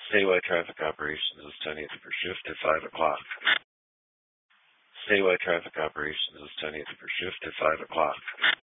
Statewide traffic operations is 10th per shift at 5 o'clock. Statewide traffic operations is 10th per shift at 5 o'clock.